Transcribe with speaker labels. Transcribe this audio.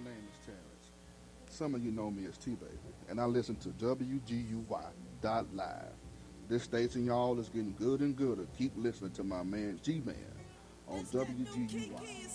Speaker 1: name is Terrence. Some of you know me as T Baby, and I listen to WGUY.live. This station, y'all, is getting good and gooder. Keep listening to my man G Man on WGUY.